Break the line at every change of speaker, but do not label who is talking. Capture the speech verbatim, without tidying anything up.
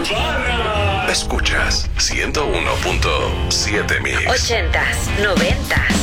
Escuchas ciento uno punto siete Mix.
Ochentas, noventas,